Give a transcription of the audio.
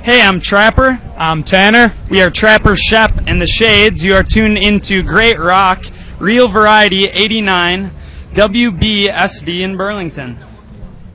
Hey, I'm Trapper. I'm Tanner. We are Trapper Shep and the Shades. You are tuned into Great Rock, Real Variety 89, WBSD in Burlington.